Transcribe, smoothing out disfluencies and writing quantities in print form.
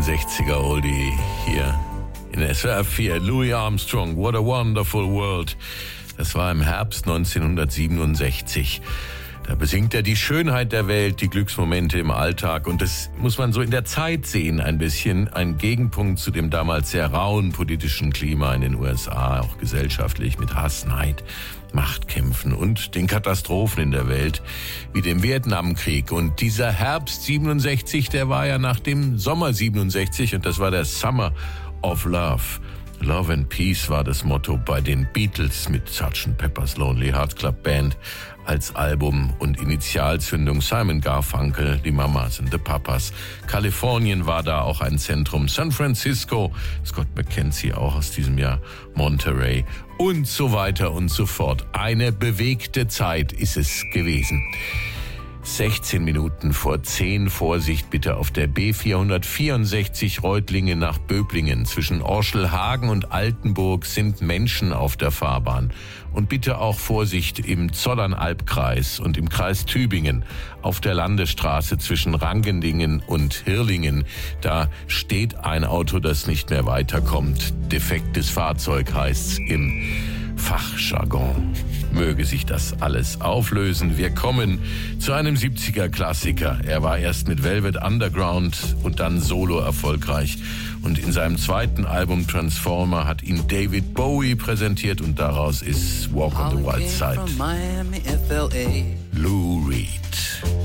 68er Oldie hier in SWR 4. Louis Armstrong, What a Wonderful World. Das war im Herbst 1967. Da besingt er die Schönheit der Welt, die Glücksmomente im Alltag. Und das muss man so in der Zeit sehen, ein bisschen. Ein Gegenpunkt zu dem damals sehr rauen politischen Klima in den USA, auch gesellschaftlich mit Hass, Neid, Machtkämpfen und den Katastrophen in der Welt, wie dem Vietnamkrieg. Und dieser Herbst 67, der war ja nach dem Sommer 67 und das war der Summer of Love. Love and Peace war das Motto bei den Beatles mit Sgt. Pepper's Lonely Hearts Club Band als Album und Initialzündung. Simon Garfunkel, die Mamas und die Papas. Kalifornien war da auch ein Zentrum. San Francisco, Scott McKenzie auch aus diesem Jahr. Monterey und so weiter und so fort. Eine bewegte Zeit ist es gewesen. 16 Minuten vor 10, Vorsicht bitte auf der B464 Reutlingen nach Böblingen. Zwischen Orschelhagen und Altenburg sind Menschen auf der Fahrbahn. Und bitte auch Vorsicht im Zollernalbkreis und im Kreis Tübingen auf der Landesstraße zwischen Rangendingen und Hirlingen. Da steht ein Auto, das nicht mehr weiterkommt. Defektes Fahrzeug heißt's im Fachjargon. Möge sich das alles auflösen. Wir kommen zu einem 70er-Klassiker. Er war erst mit Velvet Underground und dann solo erfolgreich. Und in seinem zweiten Album Transformer hat ihn David Bowie präsentiert und daraus ist Walk on the Wild Side. Lou Reed.